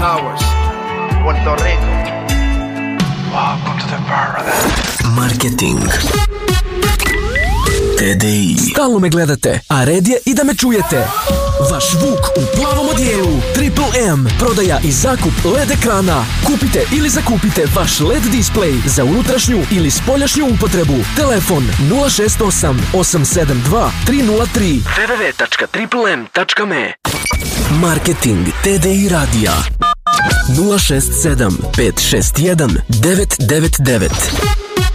Towers, Puerto Rico. Welcome to the paradise. Marketing. TDI. Stalno me gledate, a red je i da me čujete. Vaš Vuk u plavom odijelu. Triple M. Prodaja i zakup LED ekrana. Kupite ili zakupite vaš LED display za unutrašnju ili spoljašnju upotrebu. Telefon 068 872 303. www.triplem.me. Marketing TDI radija 067 561 999.